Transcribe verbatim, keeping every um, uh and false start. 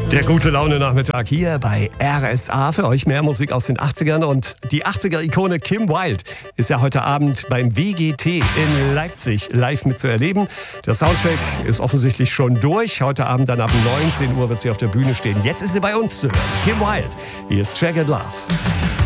Der gute Laune-Nachmittag hier bei R S A. Für euch mehr Musik aus den achtzigern. Und die achtziger-Ikone Kim Wilde ist ja heute Abend beim W G T in Leipzig live mitzuerleben. Der Soundcheck ist offensichtlich schon durch. Heute Abend dann ab neunzehn Uhr wird sie auf der Bühne stehen. Jetzt ist sie bei uns zu hören. Kim Wilde, hier ist Jagged Love.